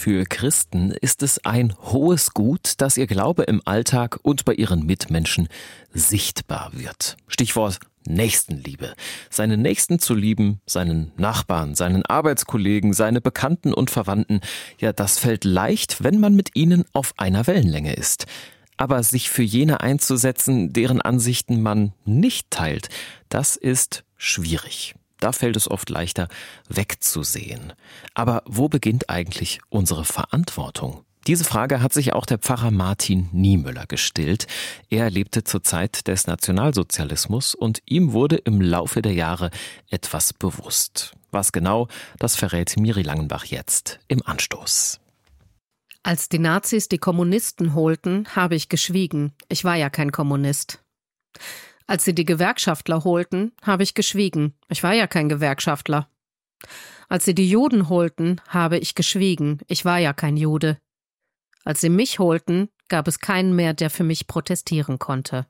Für Christen ist es ein hohes Gut, dass ihr Glaube im Alltag und bei ihren Mitmenschen sichtbar wird. Stichwort Nächstenliebe. Seinen Nächsten zu lieben, seinen Nachbarn, seinen Arbeitskollegen, seine Bekannten und Verwandten, ja, das fällt leicht, wenn man mit ihnen auf einer Wellenlänge ist. Aber sich für jene einzusetzen, deren Ansichten man nicht teilt, das ist schwierig. Da fällt es oft leichter, wegzusehen. Aber wo beginnt eigentlich unsere Verantwortung? Diese Frage hat sich auch der Pfarrer Martin Niemöller gestellt. Er lebte zur Zeit des Nationalsozialismus und ihm wurde im Laufe der Jahre etwas bewusst. Was genau, das verrät Miri Langenbach jetzt im Anstoß. Als die Nazis die Kommunisten holten, habe ich geschwiegen. Ich war ja kein Kommunist. Als sie die Gewerkschaftler holten, habe ich geschwiegen. Ich war ja kein Gewerkschaftler. Als sie die Juden holten, habe ich geschwiegen. Ich war ja kein Jude. Als sie mich holten, gab es keinen mehr, der für mich protestieren konnte.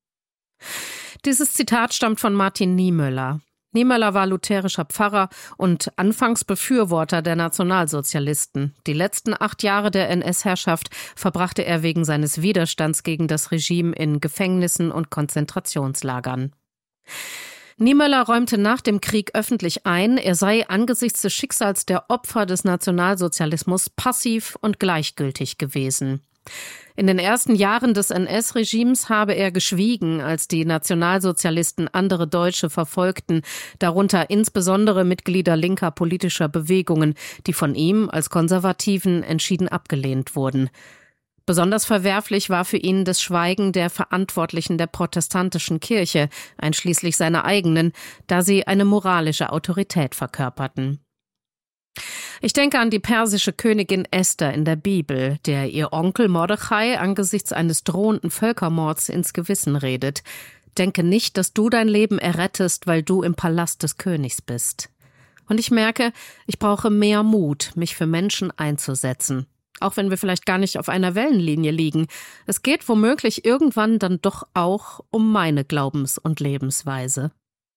Dieses Zitat stammt von Martin Niemöller. Niemöller war lutherischer Pfarrer und anfangs Befürworter der Nationalsozialisten. Die letzten 8 Jahre der NS-Herrschaft verbrachte er wegen seines Widerstands gegen das Regime in Gefängnissen und Konzentrationslagern. Niemöller räumte nach dem Krieg öffentlich ein, er sei angesichts des Schicksals der Opfer des Nationalsozialismus passiv und gleichgültig gewesen. In den ersten Jahren des NS-Regimes habe er geschwiegen, als die Nationalsozialisten andere Deutsche verfolgten, darunter insbesondere Mitglieder linker politischer Bewegungen, die von ihm als Konservativen entschieden abgelehnt wurden. Besonders verwerflich war für ihn das Schweigen der Verantwortlichen der protestantischen Kirche, einschließlich seiner eigenen, da sie eine moralische Autorität verkörperten. Ich denke an die persische Königin Esther in der Bibel, der ihr Onkel Mordechai angesichts eines drohenden Völkermords ins Gewissen redet. Denke nicht, dass du dein Leben errettest, weil du im Palast des Königs bist. Und ich merke, ich brauche mehr Mut, mich für Menschen einzusetzen. Auch wenn wir vielleicht gar nicht auf einer Wellenlinie liegen. Es geht womöglich irgendwann dann doch auch um meine Glaubens- und Lebensweise.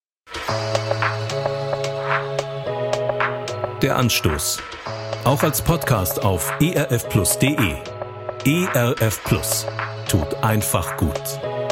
Der Anstoß. Auch als Podcast auf erfplus.de. ERF Plus. Tut einfach gut.